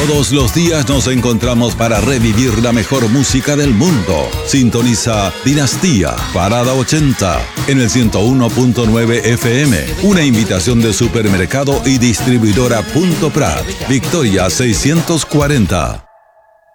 Todos los días nos encontramos para revivir la mejor música del mundo. Sintoniza Dinastía, Parada 80, en el 101.9 FM. Una invitación de Supermercado y Distribuidora Punto Prat, Victoria 640.